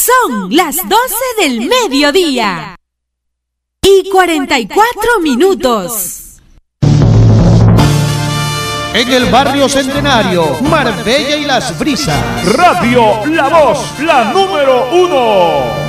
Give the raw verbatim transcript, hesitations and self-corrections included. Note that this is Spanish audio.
Son las doce del mediodía y cuarenta y cuatro minutos. En el barrio Centenario, Marbella y Las Brisas. Radio La Voz, la número uno.